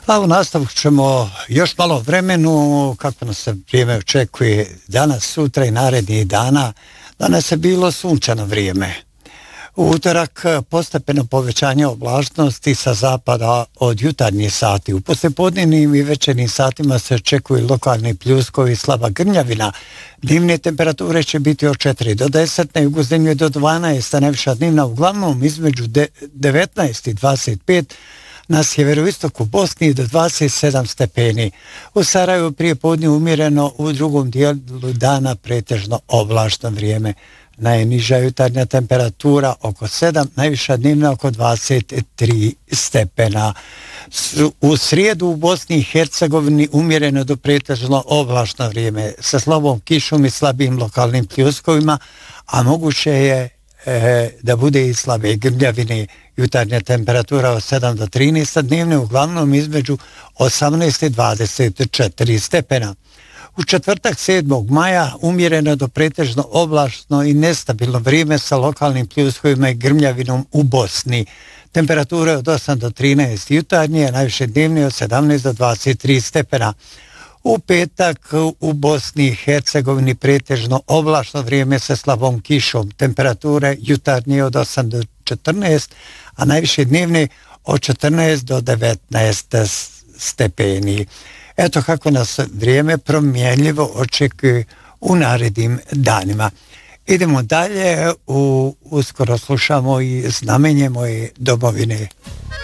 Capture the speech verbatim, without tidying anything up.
A u nastavku ćemo još malo vremenu, kako nas se vrijeme očekuje danas, sutra i narednih dana. Danas je bilo sunčano vrijeme. U utorak postepeno povećanje oblačnosti sa zapada od jutarnjih sati. U poslijepodnevnim i večernjim satima se očekuju lokalni pljuskovi i slaba grmljavina. Dnevne temperature će biti od četiri do deset, na jugu zemlje do dvanaest, a najviša dnevna uglavnom između devetnaest i dvadeset pet, na sjeveroistoku Bosni do dvadeset sedam stepeni. U Sarajevu prije podne umjereno, u drugom dijelu dana pretežno oblačno vrijeme. Najniža jutarnja temperatura oko sedam, najviša dnevna oko dvadeset tri stepena. U srijedu u Bosni i Hercegovini umjereno do pretežno oblačno vrijeme sa slabom kišom i slabim lokalnim pljuskovima, a moguće je e, da bude i slabe grmljavine. Jutarnja temperatura od sedam do trinaest, dnevne uglavnom između osamnaest i dvadeset četiri stepena. U četvrtak sedmog maja umjereno do pretežno oblačno i nestabilno vrijeme sa lokalnim pljuskovima i grmljavinom u Bosni. Temperature od osam do trinaest jutarnje, a najviše dnevne od sedamnaest do dvadeset tri stepena. U petak u Bosni i Hercegovini pretežno oblačno vrijeme sa slabom kišom. Temperature jutarnje od osam do četrnaest, a najviše dnevne od četrnaest do devetnaest stepeni. Eto kako nas vrijeme promjenljivo očekuje u narednim danima. Idemo dalje, u, uskoro slušamo i znamenje moje domovine.